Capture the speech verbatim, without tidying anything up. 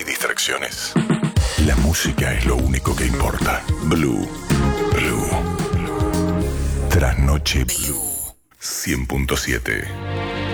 distracciones. La música es lo único que importa. Blue. Blue. Trasnoche Blue. cien punto siete.